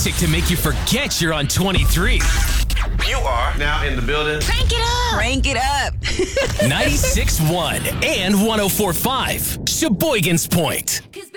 music to make you forget you're on 23. You are now in the building. Crank it up. Crank it up. 96.1 and 104.5. Sheboygan's Point.